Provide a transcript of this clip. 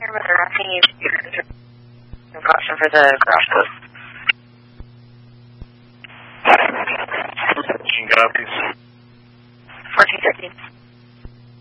Here, Mr. Rossi, you no caution for the garage close. Copies. 1413.